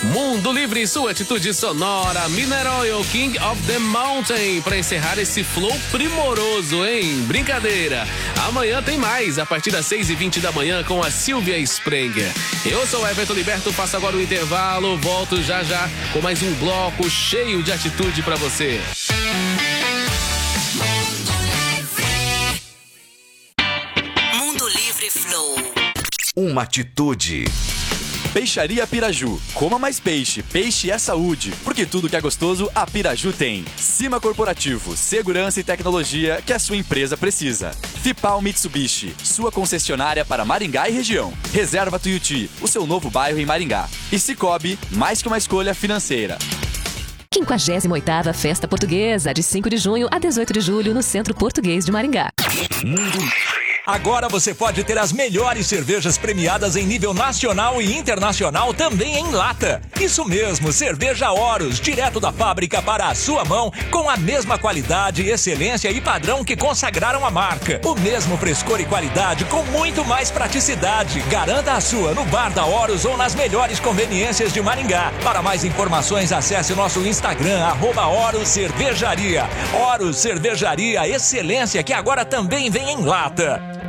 Mundo Livre, sua atitude sonora. Mineral Oil, King of the Mountain, para encerrar esse flow primoroso, hein? Brincadeira. Amanhã tem mais, a partir das 6h20 da manhã com a Silvia Sprenger. Eu sou o Everton Liberto, faço agora o intervalo, volto já já com mais um bloco cheio de atitude para você. Mundo Livre Flow. Uma atitude. Peixaria Piraju. Coma mais peixe. Peixe é saúde. Porque tudo que é gostoso, a Piraju tem. Cima Corporativo. Segurança e tecnologia que a sua empresa precisa. Fipal Mitsubishi. Sua concessionária para Maringá e região. Reserva Tuiuti. O seu novo bairro em Maringá. E Cicobi. Mais que uma escolha financeira. 58ª Festa Portuguesa, de 5 de junho a 18 de julho, no Centro Português de Maringá. Mundo Livre. Agora você pode ter as melhores cervejas premiadas em nível nacional e internacional também em lata. Isso mesmo, cerveja Horus, direto da fábrica para a sua mão, com a mesma qualidade, excelência e padrão que consagraram a marca. O mesmo frescor e qualidade com muito mais praticidade. Garanta a sua no bar da Horus ou nas melhores conveniências de Maringá. Para mais informações, acesse o nosso Instagram, @Horus Cervejaria. Horus Cervejaria, excelência que agora também vem em lata.